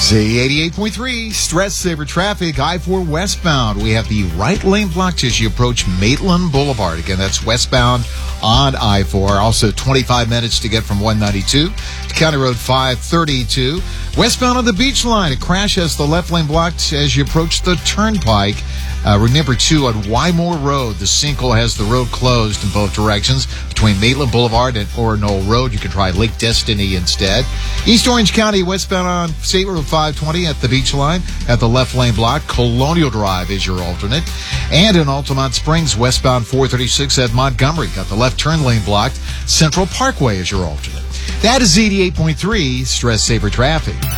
Z88.3, stress saver traffic, I-4 westbound. We have the right lane blocked as you approach Maitland Boulevard. Again, that's westbound on I-4. Also 25 minutes to get from 192 to County Road 532. Westbound on the Beach Line, a crash has the left lane blocked as you approach the Turnpike. Remember, too, on Wymore Road, the sinkhole has the road closed in both directions between Maitland Boulevard and Orono Road. You can try Lake Destiny instead. East Orange County, westbound on State Road 520 at the Beach Line at the left lane block. Colonial Drive is your alternate. And in Altamont Springs, westbound 436 at Montgomery, got the left turn lane blocked. Central Parkway is your alternate. That is Z88.3, stress saver traffic.